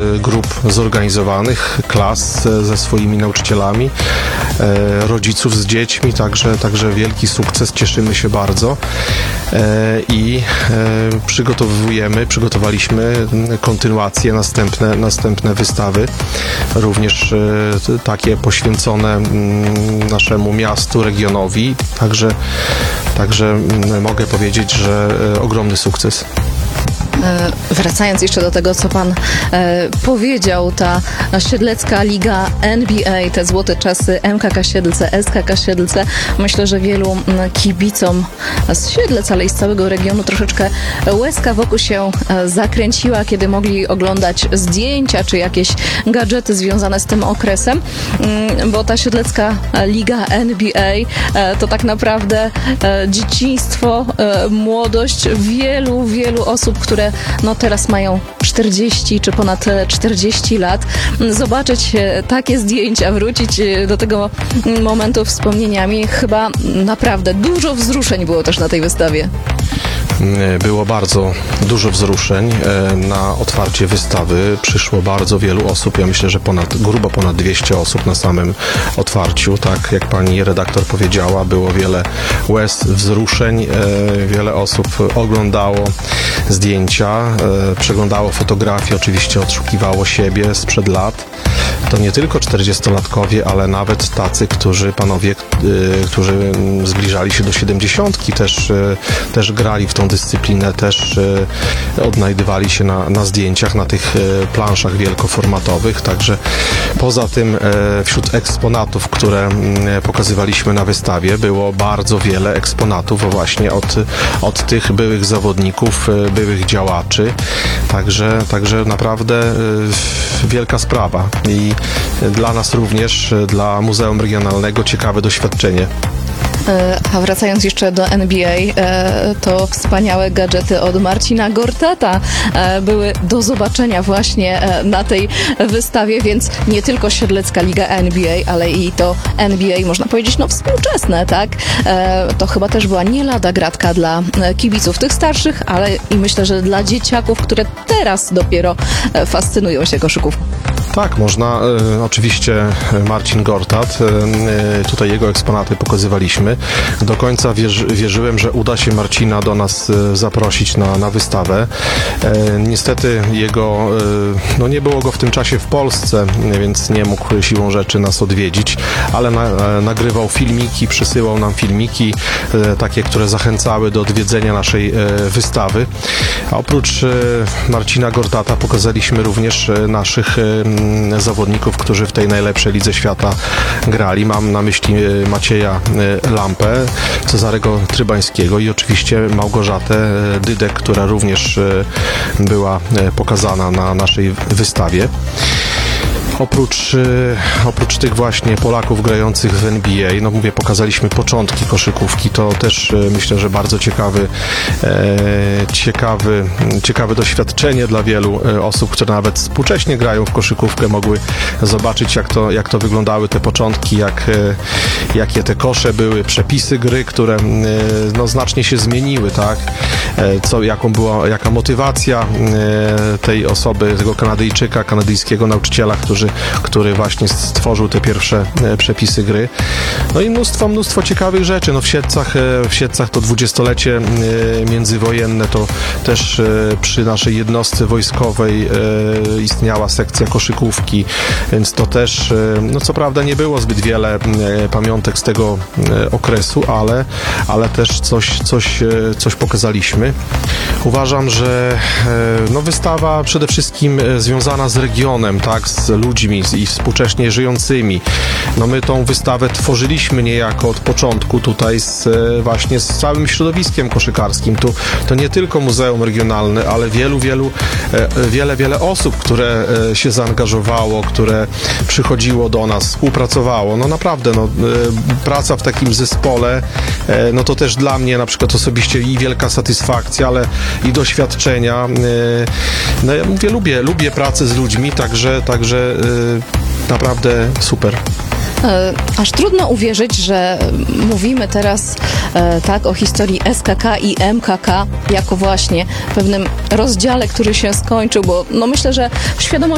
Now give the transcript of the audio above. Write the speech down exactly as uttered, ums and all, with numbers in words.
grup zorganizowanych, klas ze swoimi nauczycielami, rodziców z dziećmi, także, także wielki sukces, cieszymy się bardzo i przygotowujemy, przygotowaliśmy kontynuację, następne, następne wystawy, również takie poświęcone naszemu miastu, regionowi, także, także mogę powiedzieć, że ogromny sukces. Wracając jeszcze do tego, co pan e, powiedział, ta Siedlecka Liga N B A, te złote czasy M K K Siedlce, S K K Siedlce, myślę, że wielu kibicom z Siedlec, ale i z całego regionu troszeczkę łezka wokół się zakręciła, kiedy mogli oglądać zdjęcia czy jakieś gadżety związane z tym okresem, bo ta Siedlecka Liga N B A to tak naprawdę dzieciństwo, młodość wielu, wielu osób, które no teraz mają czterdzieści czy ponad czterdzieści lat. Zobaczyć takie zdjęcia, wrócić do tego momentu wspomnieniami, chyba naprawdę dużo wzruszeń było też na tej wystawie. Było bardzo dużo wzruszeń. Na otwarcie wystawy przyszło bardzo wielu osób. Ja myślę, że ponad, grubo ponad dwieście osób na samym otwarciu. Tak jak pani redaktor powiedziała, było wiele łez, wzruszeń. Wiele osób oglądało zdjęcia, przeglądało fotografie, oczywiście odszukiwało siebie sprzed lat. To nie tylko czterdziestolatkowie, ale nawet tacy, którzy, panowie, którzy zbliżali się do siedemdziesiątki, też, też grali w tą dyscyplinę, też odnajdywali się na, na zdjęciach, na tych planszach wielkoformatowych, także poza tym wśród eksponatów, które pokazywaliśmy na wystawie, było bardzo wiele eksponatów właśnie od, od tych byłych zawodników, byłych działaczy, także, także naprawdę wielka sprawa i dla nas również, dla Muzeum Regionalnego ciekawe doświadczenie. A wracając jeszcze do N B A, to wspaniałe gadżety od Marcina Gortata były do zobaczenia właśnie na tej wystawie, więc nie tylko Siedlecka Liga N B A, ale i to N B A, można powiedzieć, no współczesne, tak? To chyba też była nie lada gratka dla kibiców tych starszych, ale i myślę, że dla dzieciaków, które teraz dopiero fascynują się koszykówką. Tak, można. E, oczywiście Marcin Gortat, e, tutaj jego eksponaty pokazywaliśmy. Do końca wierzy, wierzyłem, że uda się Marcina do nas e, zaprosić na, na wystawę. E, niestety jego, e, no nie było go w tym czasie w Polsce, więc nie mógł siłą rzeczy nas odwiedzić, ale na, e, nagrywał filmiki, przysyłał nam filmiki, e, takie, które zachęcały do odwiedzenia naszej e, wystawy. A oprócz e, Marcina Gortata pokazaliśmy również e, naszych e, zawodników, którzy w tej najlepszej lidze świata grali. Mam na myśli Macieja Lampę, Cezarego Trybańskiego i oczywiście Małgorzatę Dydek, która również była pokazana na naszej wystawie. Oprócz, oprócz tych właśnie Polaków grających w N B A, no mówię, pokazaliśmy początki koszykówki, to też myślę, że bardzo ciekawy, e, ciekawy, ciekawe doświadczenie dla wielu osób, które nawet współcześnie grają w koszykówkę, mogły zobaczyć, jak to, jak to wyglądały te początki, jak, jakie te kosze były, przepisy gry, które no, znacznie się zmieniły, tak? Co, jaką była, jaka motywacja tej osoby, tego Kanadyjczyka, kanadyjskiego nauczyciela, który który właśnie stworzył te pierwsze przepisy gry. No i mnóstwo, mnóstwo ciekawych rzeczy. No w Siedlcach, w Siedlcach to dwudziestolecie międzywojenne, to też przy naszej jednostce wojskowej istniała sekcja koszykówki, więc to też, no co prawda nie było zbyt wiele pamiątek z tego okresu, ale, ale też coś, coś, coś pokazaliśmy. Uważam, że no wystawa przede wszystkim związana z regionem, tak, z ludźmi i współcześnie żyjącymi. No my tą wystawę tworzyliśmy niejako od początku tutaj z, właśnie z całym środowiskiem koszykarskim. Tu, to nie tylko Muzeum Regionalne, ale wielu, wielu, wiele, wiele osób, które się zaangażowało, które przychodziło do nas, współpracowało. No naprawdę, no, praca w takim zespole, no to też dla mnie na przykład osobiście i wielka satysfakcja, ale i doświadczenia. No ja mówię, lubię, lubię pracę z ludźmi, także, także naprawdę super. Aż trudno uwierzyć, że mówimy teraz e, tak o historii S K K i M K K jako właśnie pewnym rozdziale, który się skończył, bo no myślę, że w świadomości